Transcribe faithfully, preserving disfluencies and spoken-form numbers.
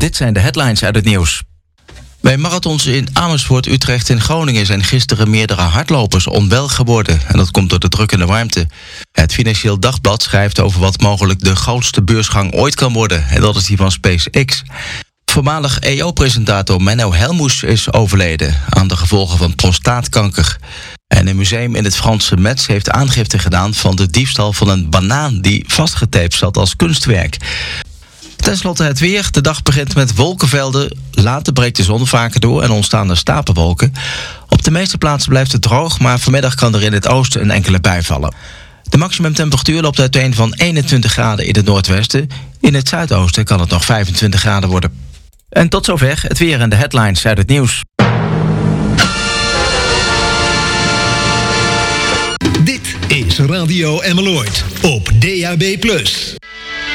Dit zijn de headlines uit het nieuws. Bij marathons in Amersfoort, Utrecht en Groningen zijn gisteren meerdere hardlopers onwel geworden. En dat komt door de drukkende warmte. Het Financieel Dagblad schrijft over wat mogelijk de grootste beursgang ooit kan worden. En dat is die van SpaceX. Voormalig E O-presentator Menno Helmoes is overleden aan de gevolgen van prostaatkanker. En een museum in het Franse Metz heeft aangifte gedaan van de diefstal van een banaan die vastgetaped zat als kunstwerk. Ten slotte het weer. De dag begint met wolkenvelden. Later breekt de zon vaker door en ontstaan er stapelwolken. Op de meeste plaatsen blijft het droog, maar vanmiddag kan er in het oosten een enkele bui vallen. De maximumtemperatuur loopt uiteen van eenentwintig graden in het noordwesten. In het zuidoosten kan het nog vijfentwintig graden worden. En tot zover het weer en de headlines uit het nieuws. Dit is Radio Emmeloord op D A B plus.